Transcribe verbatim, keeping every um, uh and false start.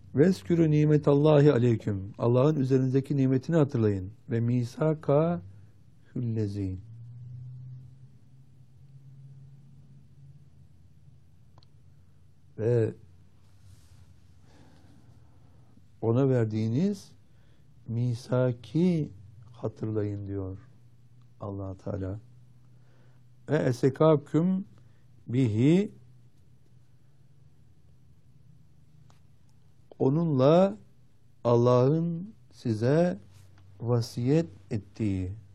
Veskürü nimetallahi aleyküm. Allah'ın üzerinizdeki nimetini hatırlayın. Ve misaka hüllezi. Ve ona verdiğiniz misaki hatırlayın diyor Allah Teala. Ve esekâküm bihi, onunla Allah'ın size vasiyet ettiği